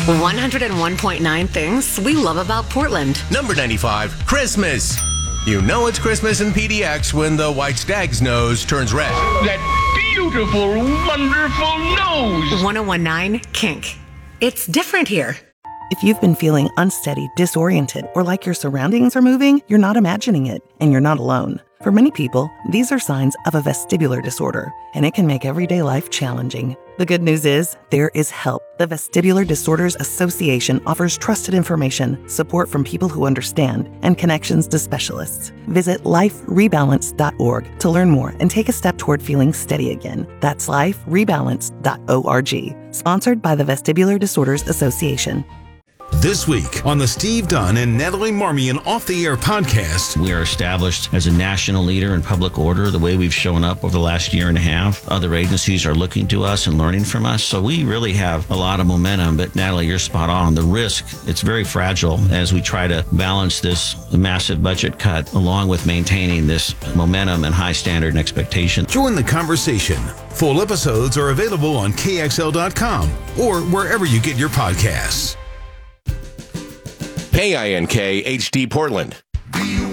101.9 things we love about Portland. Number 95, Christmas. You know it's Christmas in PDX when the white stag's nose turns red. That beautiful, wonderful nose. 101.9 Kink. It's different here. If you've been feeling unsteady, disoriented, or like your surroundings are moving, you're not imagining it, and you're not alone. For many people, these are signs of a vestibular disorder, and it can make everyday life challenging. The good news is, there is help. The Vestibular Disorders Association offers trusted information, support from people who understand, and connections to specialists. Visit liferebalance.org to learn more and take a step toward feeling steady again. That's liferebalance.org. Sponsored by the Vestibular Disorders Association. This week on the Steve Dunn and Natalie Marmion Off the Air podcast. We are established as a national leader in public order, the way we've shown up over the last year and a half. Other agencies are looking to us and learning from us. So we really have a lot of momentum. But Natalie, you're spot on. The risk, it's very fragile as we try to balance this massive budget cut along with maintaining this momentum and high standard and expectation. Join the conversation. Full episodes are available on KXL.com or wherever you get your podcasts. PAINK HD Portland.